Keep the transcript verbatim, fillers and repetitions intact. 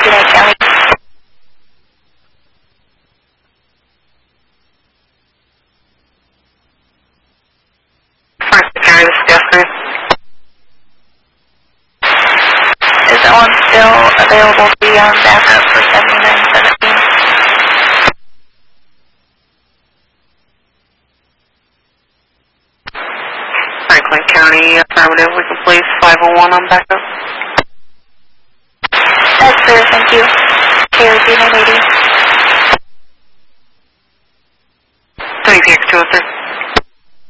Good night, County. First County, this is Jeffrey. Is that one still available to be on backup for seventy-nine seventeen? Franklin County, affirmative. We can place five oh one on backup. That's clear, thank you. K O G nine eighty. thirty-six two oh three.